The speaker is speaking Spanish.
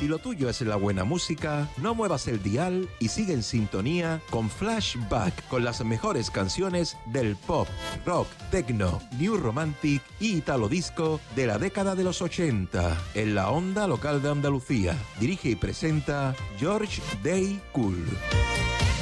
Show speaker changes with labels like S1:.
S1: Si lo tuyo es la buena música, no muevas el dial y sigue en sintonía con Flashback, con las mejores canciones del pop, rock, techno, new romantic y italo disco de la década de los 80, en la onda local de Andalucía. Dirige y presenta George Day Cool.